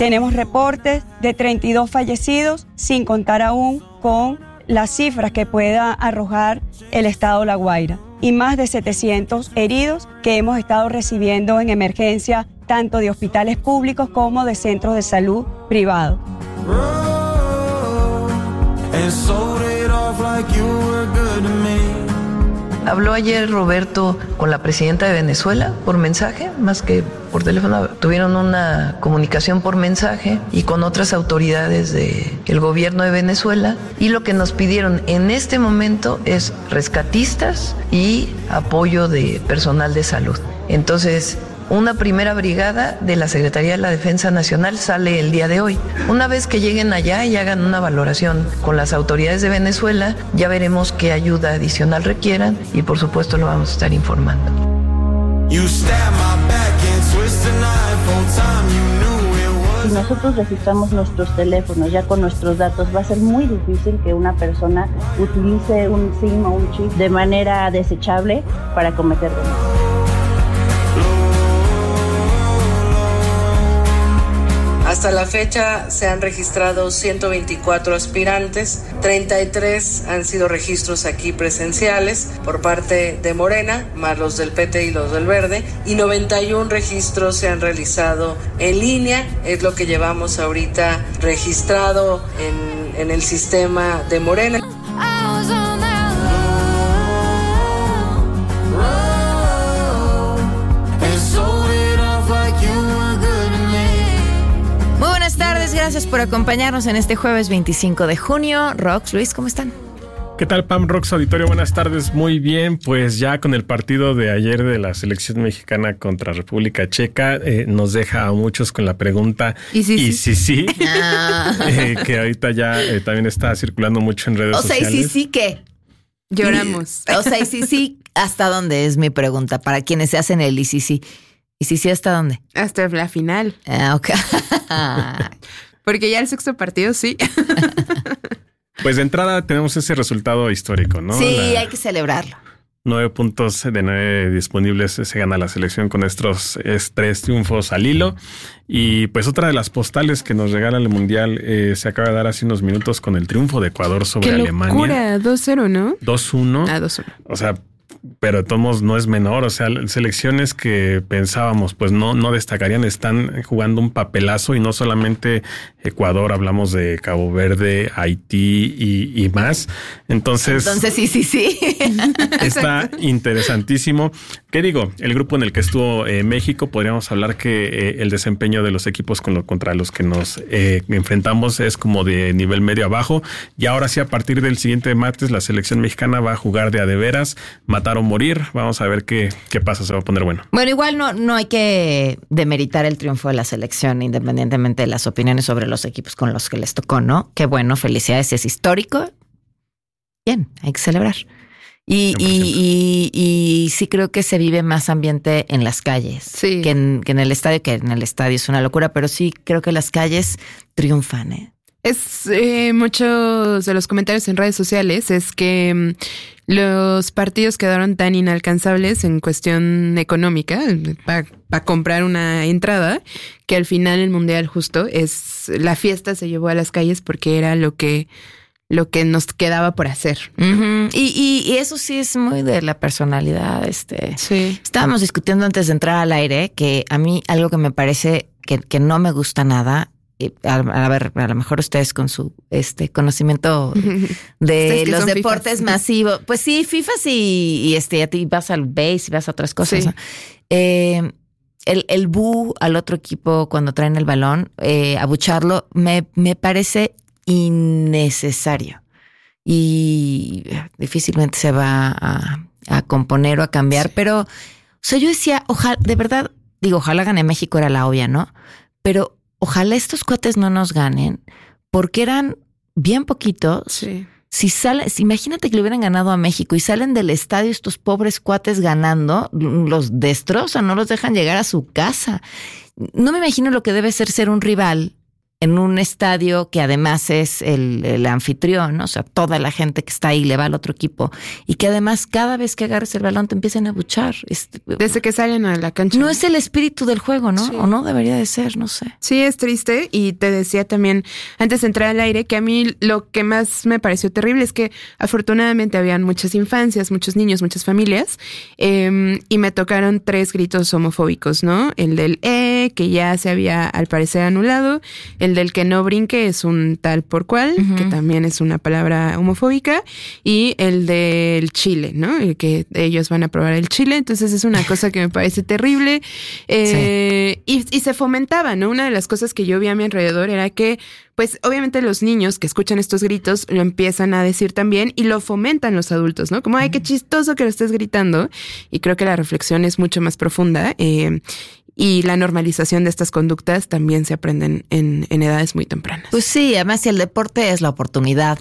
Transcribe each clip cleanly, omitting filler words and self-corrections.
Tenemos reportes de 32 fallecidos, sin contar aún con las cifras que pueda arrojar el estado La Guaira, y más de 700 heridos que hemos estado recibiendo en emergencia, tanto de hospitales públicos como de centros de salud privados. Habló ayer Roberto con la presidenta de Venezuela por mensaje, más que por teléfono. Tuvieron una comunicación por mensaje y con otras autoridades del gobierno de Venezuela. Y lo que nos pidieron en este momento es rescatistas y apoyo de personal de salud. Entonces, una primera brigada de la Secretaría de la Defensa Nacional sale el día de hoy. Una vez que lleguen allá y hagan una valoración con las autoridades de Venezuela, ya veremos qué ayuda adicional requieran y por supuesto lo vamos a estar informando. Si nosotros registramos nuestros teléfonos ya con nuestros datos, va a ser muy difícil que una persona utilice un SIM o un chip de manera desechable para cometer delitos. Hasta la fecha se han registrado 124 aspirantes, 33 han sido registros aquí presenciales por parte de Morena, más los del PT y los del Verde, y 91 registros se han realizado en línea, es lo que llevamos ahorita registrado en el sistema de Morena. Gracias por acompañarnos en este jueves 25 de junio. Rox, Luis, ¿cómo están? ¿Qué tal, Pam, Rox, auditorio? Buenas tardes. Muy bien, pues ya con el partido de ayer de la selección mexicana contra República Checa, nos deja a muchos con la pregunta ¿y sí? Que ahorita ya también está circulando mucho en redes sociales. O sea, ¿y sí qué? Lloramos. O sea, ¿y sí hasta dónde es mi pregunta? Para quienes se hacen el ¿y sí? ¿Y sí hasta dónde? Hasta la final. Ah, ok. Porque ya el sexto partido, sí. Pues de entrada tenemos ese resultado histórico, ¿no? Sí, hay que celebrarlo. 9 puntos de 9 disponibles se gana la selección con estos 3 triunfos al hilo. Y pues otra de las postales que nos regala el Mundial se acaba de dar hace unos minutos con el triunfo de Ecuador sobre Alemania. ¡Qué locura! 2-0, ¿no? 2-1. 2-1. O sea, pero de todos modos no es menor, o sea, selecciones que pensábamos pues no destacarían, están jugando un papelazo y no solamente Ecuador, hablamos de Cabo Verde, Haití y más. Entonces sí. Está interesantísimo. ¿Qué digo? El grupo en el que estuvo México, podríamos hablar que el desempeño de los equipos contra los que nos enfrentamos es como de nivel medio abajo, y ahora sí, a partir del siguiente martes, la selección mexicana va a jugar de a de veras, matar o morir. Vamos a ver qué pasa, se va a poner bueno. Bueno, igual no hay que demeritar el triunfo de la selección, independientemente de las opiniones sobre los equipos con los que les tocó, ¿no? Qué bueno, felicidades, es histórico. Bien, hay que celebrar. Y sí creo que se vive más ambiente en las calles que en el estadio, que en el estadio es una locura, pero sí creo que las calles triunfan, ¿eh? Es muchos de los comentarios en redes sociales es que los partidos quedaron tan inalcanzables en cuestión económica para comprar una entrada, que al final el Mundial justo es la fiesta se llevó a las calles porque era lo que nos quedaba por hacer. Uh-huh. Y eso sí es muy de la personalidad. Sí. Estábamos discutiendo antes de entrar al aire que a mí algo que me parece que no me gusta nada. A ver, a lo mejor ustedes con su conocimiento de los deportes FIFAs masivos. Pues sí, FIFAs y a ti vas al base y vas a otras cosas. Sí. ¿No? El bu al otro equipo cuando traen el balón, abucharlo, me parece innecesario. Y difícilmente se va a componer o a cambiar. Sí. Pero, o sea, yo decía, ojalá, de verdad, ojalá gane México, era la obvia, ¿no? Pero ojalá estos cuates no nos ganen, porque eran bien poquitos. Sí. Si imagínate que le hubieran ganado a México y salen del estadio estos pobres cuates ganando, los destrozan, no los dejan llegar a su casa. No me imagino lo que debe ser un rival en un estadio que además es el anfitrión, ¿no? O sea, toda la gente que está ahí le va al otro equipo y que además cada vez que agarres el balón te empiezan a abuchar. Desde que salen a la cancha. No es el espíritu del juego, ¿no? Sí. O no debería de ser, no sé. Sí, es triste y te decía también antes de entrar al aire que a mí lo que más me pareció terrible es que afortunadamente habían muchas infancias, muchos niños, muchas familias y me tocaron 3 gritos homofóbicos, ¿no? El del que ya se había al parecer anulado, el del que no brinque es un tal por cual, que también es una palabra homofóbica, y el del chile, ¿no? El que ellos van a probar el chile, entonces es una cosa que me parece terrible. Sí. Y se fomentaba, ¿no? Una de las cosas que yo vi a mi alrededor era que, pues obviamente los niños que escuchan estos gritos lo empiezan a decir también y lo fomentan los adultos, ¿no? Como, ay, qué chistoso que lo estés gritando. Y creo que la reflexión es mucho más profunda. Y la normalización de estas conductas también se aprenden en edades muy tempranas. Pues sí, además si el deporte es la oportunidad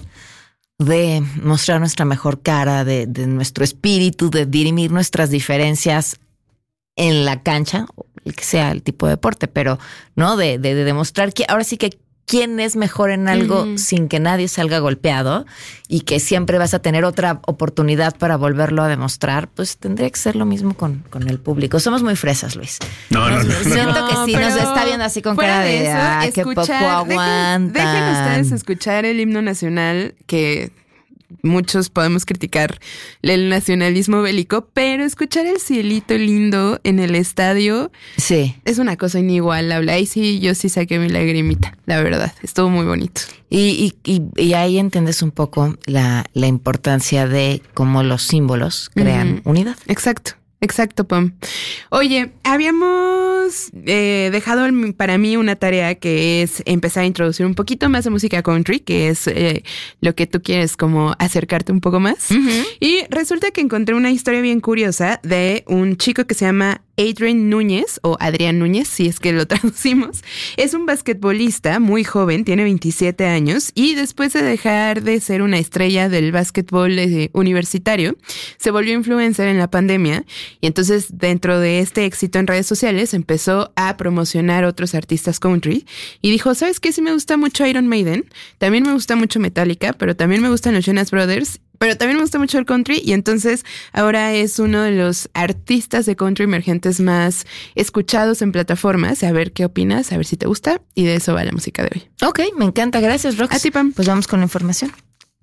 de mostrar nuestra mejor cara, de nuestro espíritu, de dirimir nuestras diferencias en la cancha, el que sea el tipo de deporte, pero no de demostrar que ahora sí que quién es mejor en algo sin que nadie salga golpeado y que siempre vas a tener otra oportunidad para volverlo a demostrar, pues tendría que ser lo mismo con el público. Somos muy fresas, Luis. No. Siento que sí, nos está viendo así con cara de eso, qué poco aguantan. Dejen ustedes escuchar el himno nacional, que muchos podemos criticar el nacionalismo bélico, pero escuchar el cielito lindo en el estadio sí es una cosa inigualable. Ahí sí, yo sí saqué mi lagrimita, la verdad. Estuvo muy bonito. Y ahí entiendes un poco la importancia de cómo los símbolos crean unidad. Exacto, Pam. Oye, habíamos dejado para mí una tarea que es empezar a introducir un poquito más de música country, que es lo que tú quieres como acercarte un poco más. Y resulta que encontré una historia bien curiosa de un chico que se llama Adrian Núñez, o Adrián Núñez, si es que lo traducimos. Es un basquetbolista muy joven, tiene 27 años, y después de dejar de ser una estrella del básquetbol universitario, se volvió influencer en la pandemia, y entonces dentro de este éxito en redes sociales empezó a promocionar otros artistas country, y dijo, ¿sabes qué? Sí me gusta mucho Iron Maiden, también me gusta mucho Metallica, pero también me gustan los Jonas Brothers, pero también me gusta mucho el country, y entonces ahora es uno de los artistas de country emergentes más escuchados en plataformas. A ver qué opinas, a ver si te gusta, y de eso va la música de hoy. Ok, me encanta, gracias, Rox. A ti, Pam. Pues vamos con la información.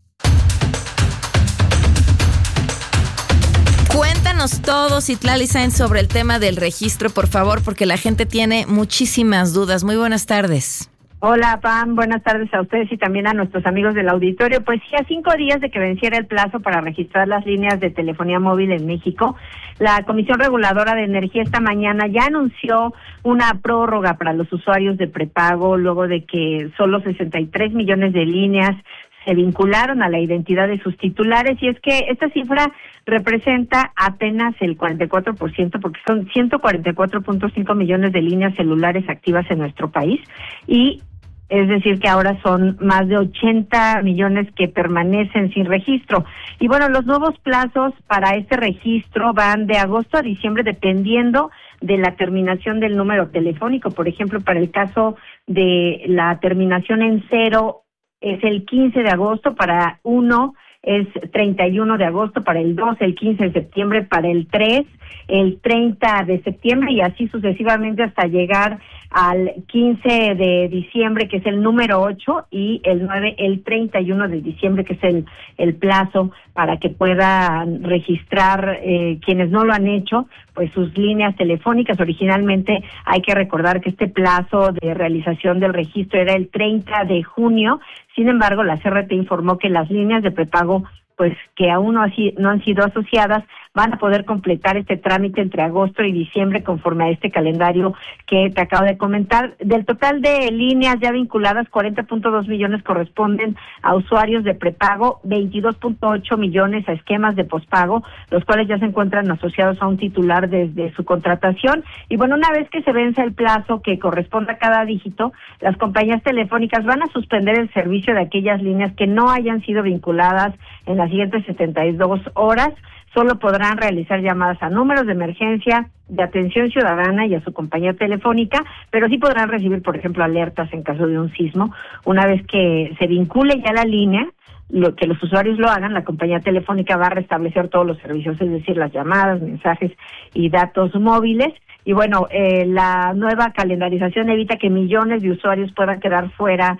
Cuéntanos todo, Citlali Sáenz, sobre el tema del registro, por favor, porque la gente tiene muchísimas dudas. Muy buenas tardes. Hola, Pam, buenas tardes a ustedes y también a nuestros amigos del auditorio. Pues sí, a 5 días de que venciera el plazo para registrar las líneas de telefonía móvil en México, la Comisión Reguladora de Energía esta mañana ya anunció una prórroga para los usuarios de prepago luego de que solo 63 millones de líneas se vincularon a la identidad de sus titulares, y es que esta cifra representa apenas el 44%, porque son 144.5 millones de líneas celulares activas en nuestro país, y es decir que ahora son más de 80 millones que permanecen sin registro. Y bueno, los nuevos plazos para este registro van de agosto a diciembre dependiendo de la terminación del número telefónico. Por ejemplo, para el caso de la terminación en 0 es el 15 de agosto, para 1 es 31 de agosto, para el 2 el 15 de septiembre, para el 3 el 30 de septiembre y así sucesivamente hasta llegar al 15 de diciembre, que es el número 8, y el 9 el 31 de diciembre, que es el plazo para que puedan registrar quienes no lo han hecho, pues sus líneas telefónicas. Originalmente hay que recordar que este plazo de realización del registro era el 30 de junio, sin embargo la CRT informó que las líneas de prepago pues que aún no han sido asociadas, van a poder completar este trámite entre agosto y diciembre conforme a este calendario que te acabo de comentar. Del total de líneas ya vinculadas, 40.2 millones corresponden a usuarios de prepago, 22.8 millones a esquemas de pospago, los cuales ya se encuentran asociados a un titular desde su contratación. Y bueno, una vez que se venza el plazo que corresponde a cada dígito, las compañías telefónicas van a suspender el servicio de aquellas líneas que no hayan sido vinculadas en las siguientes 72 horas. Solo podrán realizar llamadas a números de emergencia de atención ciudadana y a su compañía telefónica, pero sí podrán recibir, por ejemplo, alertas en caso de un sismo. Una vez que se vincule ya la línea, lo que los usuarios lo hagan, la compañía telefónica va a restablecer todos los servicios, es decir, las llamadas, mensajes y datos móviles. Y bueno, la nueva calendarización evita que millones de usuarios puedan quedar fuera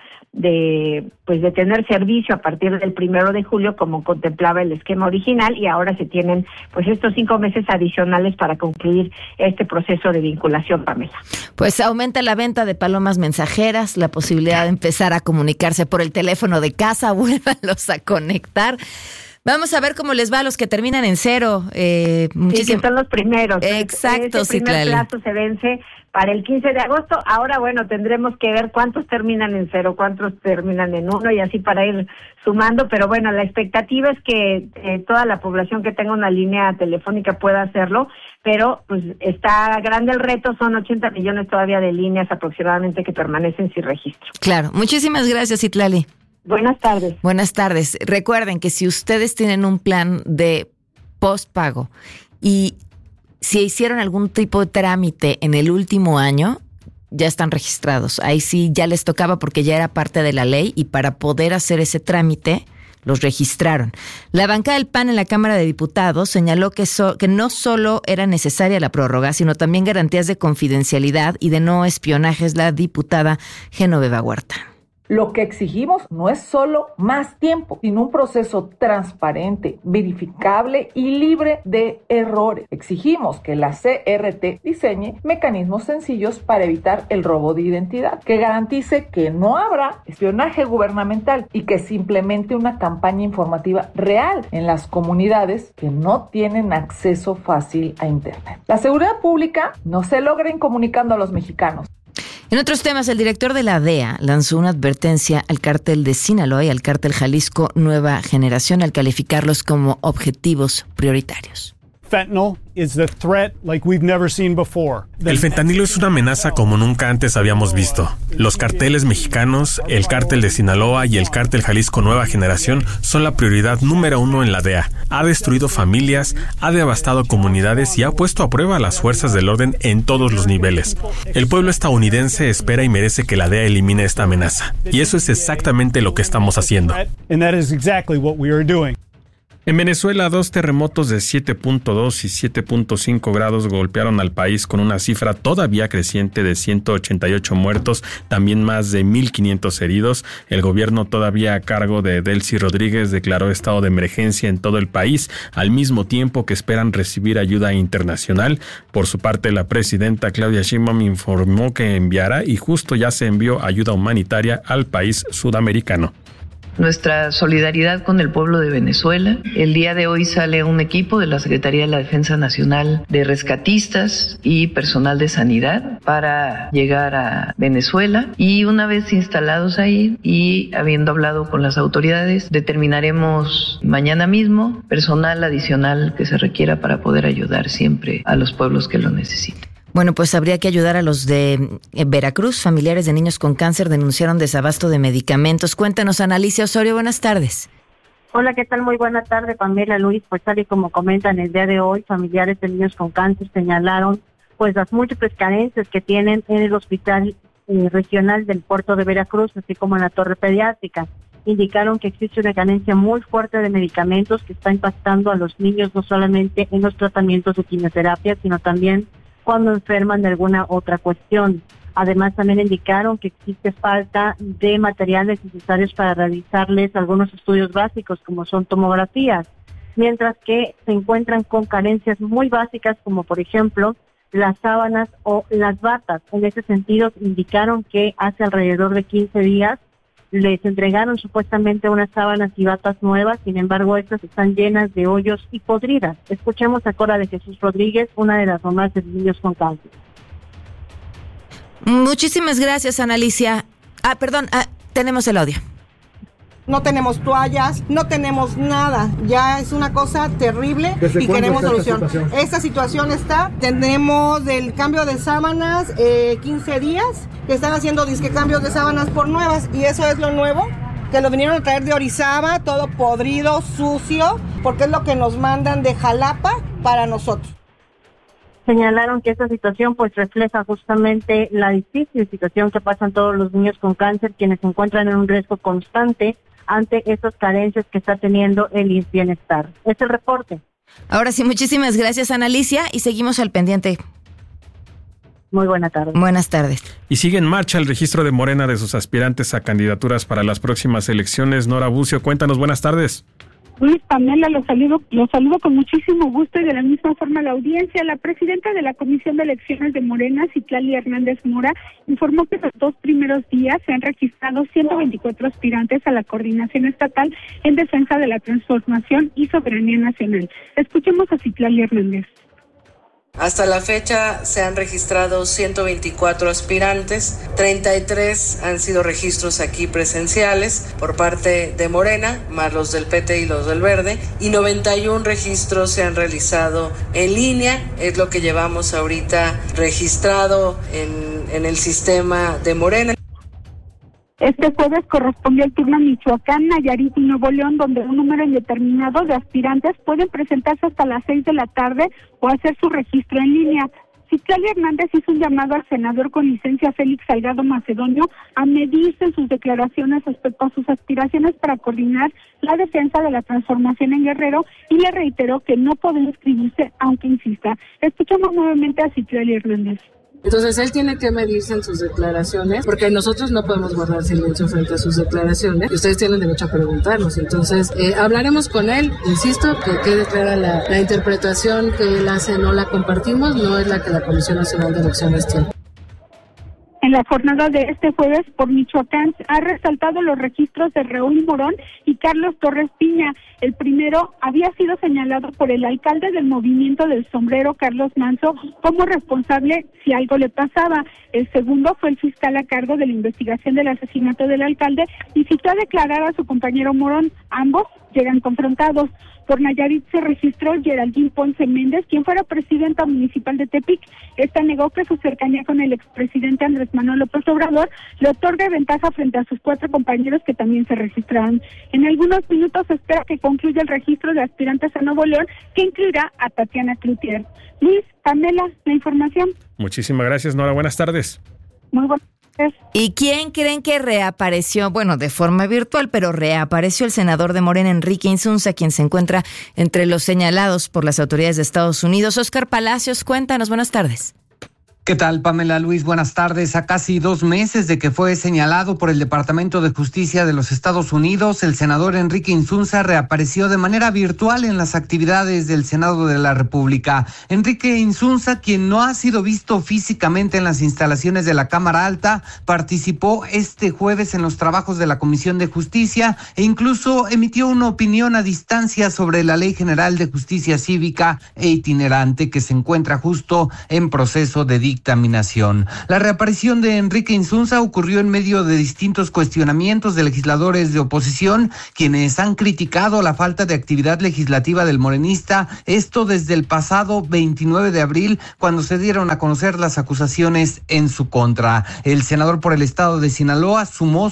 de tener servicio a partir del 1 de julio, como contemplaba el esquema original, y ahora se tienen pues estos 5 meses adicionales para concluir este proceso de vinculación, Pamela. Pues aumenta la venta de palomas mensajeras, la posibilidad de empezar a comunicarse por el teléfono de casa, vuélvanlos a conectar. Vamos a ver cómo les va a los que terminan en 0. Sí, que son los primeros. Exacto, sí, claro. El primer plazo se vence para el 15 de agosto. Ahora, bueno, tendremos que ver cuántos terminan en 0, cuántos terminan en 1 y así para ir sumando. Pero bueno, la expectativa es que toda la población que tenga una línea telefónica pueda hacerlo. Pero pues está grande el reto, son 80 millones todavía de líneas aproximadamente que permanecen sin registro. Claro, muchísimas gracias, Citlali. Buenas tardes. Buenas tardes. Recuerden que si ustedes tienen un plan de postpago y si hicieron algún tipo de trámite en el último año, ya están registrados. Ahí sí ya les tocaba porque ya era parte de la ley y para poder hacer ese trámite los registraron. La bancada del PAN en la Cámara de Diputados señaló que no solo era necesaria la prórroga, sino también garantías de confidencialidad y de no espionaje. Es la diputada Genoveva Huerta. Lo que exigimos no es solo más tiempo, sino un proceso transparente, verificable y libre de errores. Exigimos que la CRT diseñe mecanismos sencillos para evitar el robo de identidad, que garantice que no habrá espionaje gubernamental y que se implemente una campaña informativa real en las comunidades que no tienen acceso fácil a Internet. La seguridad pública no se logra incomunicando a los mexicanos. En otros temas, el director de la DEA lanzó una advertencia al cártel de Sinaloa y al cártel Jalisco Nueva Generación al calificarlos como objetivos prioritarios. Fentanyl is the threat like we've never seen before. El fentanilo es una amenaza como nunca antes habíamos visto. Los carteles mexicanos, el cártel de Sinaloa y el cártel Jalisco Nueva Generación son la prioridad número 1 en la DEA. Ha destruido familias, ha devastado comunidades y ha puesto a prueba a las fuerzas del orden en todos los niveles. El pueblo estadounidense espera y merece que la DEA elimine esta amenaza. Y eso es exactamente lo que estamos haciendo. And that is exactly what we are doing. En Venezuela, 2 terremotos de 7.2 y 7.5 grados golpearon al país con una cifra todavía creciente de 188 muertos, también más de 1.500 heridos. El gobierno todavía a cargo de Delcy Rodríguez declaró estado de emergencia en todo el país, al mismo tiempo que esperan recibir ayuda internacional. Por su parte, la presidenta Claudia Sheinbaum informó que enviará y justo ya se envió ayuda humanitaria al país sudamericano. Nuestra solidaridad con el pueblo de Venezuela. El día de hoy sale un equipo de la Secretaría de la Defensa Nacional de rescatistas y personal de sanidad para llegar a Venezuela y una vez instalados ahí y habiendo hablado con las autoridades, determinaremos mañana mismo personal adicional que se requiera para poder ayudar siempre a los pueblos que lo necesiten. Bueno, pues habría que ayudar a los de Veracruz. Familiares de niños con cáncer denunciaron desabasto de medicamentos. Cuéntanos, Ana Alicia Osorio, buenas tardes. Hola, ¿qué tal? Muy buena tarde, Pamela, Luis. Pues tal y como comentan el día de hoy, familiares de niños con cáncer señalaron pues las múltiples carencias que tienen en el hospital regional del puerto de Veracruz, así como en la torre pediátrica. Indicaron que existe una carencia muy fuerte de medicamentos que está impactando a los niños no solamente en los tratamientos de quimioterapia, sino también cuando enferman de alguna otra cuestión. Además, también indicaron que existe falta de materiales necesarios para realizarles algunos estudios básicos, como son tomografías, mientras que se encuentran con carencias muy básicas, como por ejemplo las sábanas o las batas. En ese sentido, indicaron que hace alrededor de 15 días les entregaron supuestamente unas sábanas y batas nuevas, sin embargo estas están llenas de hoyos y podridas. Escuchemos a Cora de Jesús Rodríguez, una de las mamás de niños con cáncer. Muchísimas gracias, Ana Alicia. Tenemos el audio. No tenemos toallas, no tenemos nada. Ya es una cosa terrible y queremos solución. Esta situación tenemos el cambio de sábanas 15 días, que están haciendo cambios de sábanas por nuevas y eso es lo nuevo, que lo vinieron a traer de Orizaba, todo podrido, sucio, porque es lo que nos mandan de Jalapa para nosotros. señalaron que esta situación pues refleja justamente la difícil situación que pasan todos los niños con cáncer, quienes se encuentran en un riesgo constante ante esas carencias que está teniendo el IMSS Bienestar. Es el reporte. Ahora sí, muchísimas gracias, Ana Alicia, y seguimos al pendiente. Muy buena tarde. Buenas tardes. Y sigue en marcha el registro de Morena de sus aspirantes a candidaturas para las próximas elecciones. Nora Bucio, cuéntanos, buenas tardes. Luis, Pamela, los saludo con muchísimo gusto y de la misma forma a la audiencia. La presidenta de la Comisión de Elecciones de Morena, Citlali Hernández Mora, informó que los 2 primeros días se han registrado 124 aspirantes a la coordinación estatal en defensa de la transformación y soberanía nacional. Escuchemos a Citlali Hernández. Hasta la fecha se han registrado 124 aspirantes, 33 han sido registros aquí presenciales por parte de Morena, más los del PT y los del Verde, y 91 registros se han realizado en línea, es lo que llevamos ahorita registrado en el sistema de Morena. Este jueves correspondió el turno a Michoacán, Nayarit y Nuevo León, donde un número indeterminado de aspirantes pueden presentarse hasta las 6 de la tarde o hacer su registro en línea. Citlali Hernández hizo un llamado al senador con licencia Félix Salgado Macedonio a medirse en sus declaraciones respecto a sus aspiraciones para coordinar la defensa de la transformación en Guerrero y le reiteró que no puede inscribirse aunque insista. Escuchamos nuevamente a Citlali Hernández. Entonces él tiene que medirse en sus declaraciones, porque nosotros no podemos guardar silencio frente a sus declaraciones, y ustedes tienen derecho a preguntarnos. Entonces hablaremos con él, insisto, que quede clara la interpretación que él hace, no la compartimos, no es la que la Comisión Nacional de Elecciones tiene. En la jornada de este jueves por Michoacán ha resaltado los registros de Raúl Morón y Carlos Torres Piña. El primero había sido señalado por el alcalde del Movimiento del Sombrero, Carlos Manso, como responsable si algo le pasaba. El segundo fue el fiscal a cargo de la investigación del asesinato del alcalde y citó a declarar a su compañero Morón. Ambos llegan confrontados. Por Nayarit se registró Geraldine Ponce Méndez, quien fuera presidenta municipal de Tepic. Esta negó que su cercanía con el expresidente Andrés Manuel López Obrador le otorgue ventaja frente a sus 4 compañeros que también se registraron. En algunos minutos se espera que concluya el registro de aspirantes a Nuevo León, que incluirá a Tatiana Cloutier. Luis, Pamela, la información. Muchísimas gracias, Nora. Buenas tardes. Muy buenas tardes. ¿Y quién creen que reapareció? Bueno, de forma virtual, pero reapareció el senador de Morena, Enrique Insunza, quien se encuentra entre los señalados por las autoridades de Estados Unidos. Óscar Palacios, cuéntanos, buenas tardes. ¿Qué tal, Pamela, Luis? Buenas tardes. A casi 2 meses de que fue señalado por el Departamento de Justicia de los Estados Unidos, el senador Enrique Insunza reapareció de manera virtual en las actividades del Senado de la República. Enrique Insunza, quien no ha sido visto físicamente en las instalaciones de la Cámara Alta, participó este jueves en los trabajos de la Comisión de Justicia e incluso emitió una opinión a distancia sobre la Ley General de Justicia Cívica e Itinerante, que se encuentra justo en proceso de dictaminación. La reaparición de Enrique Insunza ocurrió en medio de distintos cuestionamientos de legisladores de oposición, quienes han criticado la falta de actividad legislativa del morenista, esto desde el pasado 29 de abril, cuando se dieron a conocer las acusaciones en su contra. El senador por el estado de Sinaloa sumó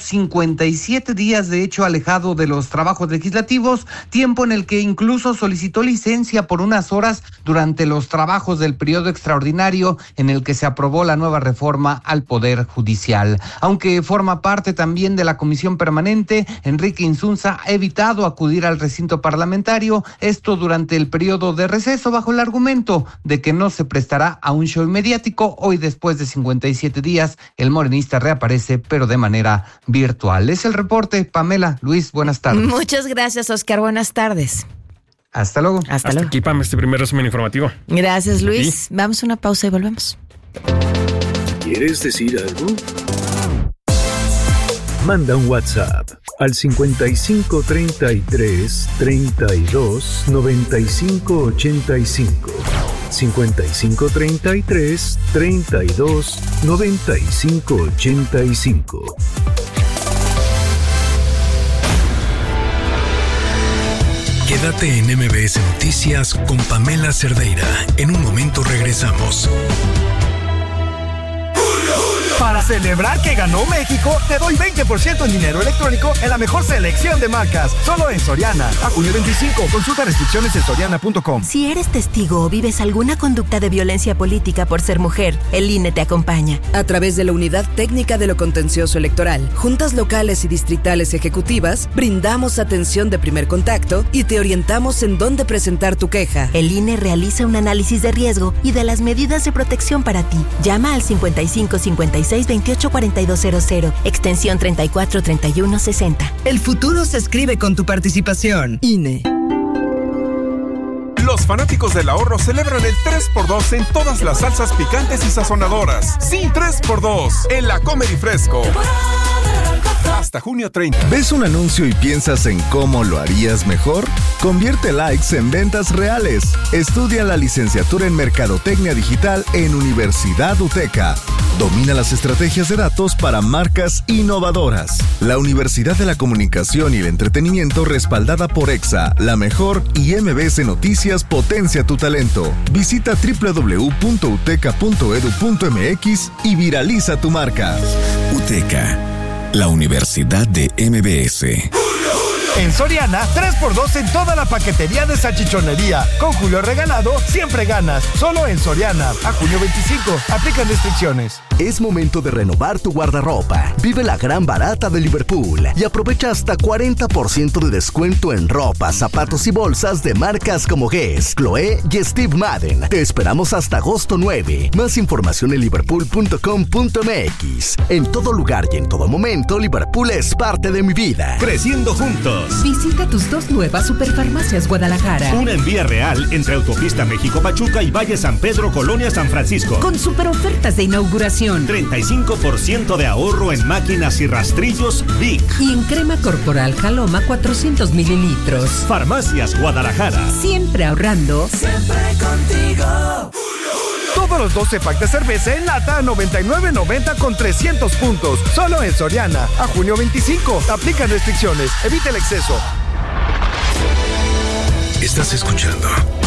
57 días de hecho alejado de los trabajos legislativos, tiempo en el que incluso solicitó licencia por unas horas durante los trabajos del periodo extraordinario en el que se aprobó la nueva reforma al Poder Judicial. Aunque forma parte también de la Comisión Permanente, Enrique Insunza ha evitado acudir al recinto parlamentario, esto durante el periodo de receso, bajo el argumento de que no se prestará a un show mediático. Hoy, después de 57 días, el morenista reaparece, pero de manera virtual. Es el reporte. Pamela, Luis, buenas tardes. Muchas gracias, Óscar. Buenas tardes. Hasta luego. Hasta luego. Aquí, Pam, este primer resumen informativo. Gracias, Luis. ¿Sí? Vamos a una pausa y volvemos. ¿Quieres decir algo? Manda un WhatsApp al 5533 32 95 85. 5533 32 95 85. Quédate en MBS Noticias con Pamela Cerdeira. En un momento regresamos. Para Para celebrar que ganó México, te doy 20% en dinero electrónico en la mejor selección de marcas. Solo en Soriana. A junio 25. Consulta restricciones en soriana.com. Si eres testigo o vives alguna conducta de violencia política por ser mujer, el INE te acompaña. A través de la Unidad Técnica de lo Contencioso Electoral, juntas locales y distritales ejecutivas, brindamos atención de primer contacto y te orientamos en dónde presentar tu queja. El INE realiza un análisis de riesgo y de las medidas de protección para ti. Llama al 55 56 28 4200, extensión 34 31 60. El futuro se escribe con tu participación. INE. Los fanáticos del ahorro celebran el 3x2 en todas las salsas picantes y sazonadoras. Sí, 3x2 en la Comer y Fresco. Hasta junio 30. ¿Ves un anuncio y piensas en cómo lo harías mejor? Convierte likes en ventas reales. Estudia la licenciatura en Mercadotecnia Digital en Universidad UTECA. Domina las estrategias de datos para marcas innovadoras. La Universidad de la Comunicación y el Entretenimiento respaldada por EXA, La Mejor y MBS Noticias potencia tu talento. Visita www.uteca.edu.mx y viraliza tu marca. UTECA, la Universidad de MBS. En Soriana, 3x2 en toda la paquetería de salchichonería. Con Julio Regalado, siempre ganas. Solo en Soriana. A junio 25. Aplican restricciones. Es momento de renovar tu guardarropa. Vive la gran barata de Liverpool y aprovecha hasta 40% de descuento en ropa, zapatos y bolsas de marcas como Guess, Chloé y Steve Madden. Te esperamos hasta agosto 9. Más información en liverpool.com.mx. En todo lugar y en todo momento, Liverpool es parte de mi vida. Creciendo juntos. Visita tus dos nuevas Superfarmacias Guadalajara. Una en Vía Real, entre Autopista México-Pachuca y Valle San Pedro, Colonia San Francisco. Con super ofertas de inauguración. 35% de ahorro en máquinas y rastrillos Vic. Y en crema corporal Jaloma 400 mililitros. Farmacias Guadalajara. Siempre ahorrando. Siempre contigo. Todos los 12 packs de cerveza en lata a $99.90 con 300 puntos. Solo en Soriana. A junio 25. Aplican restricciones. Evita el exceso. Estás escuchando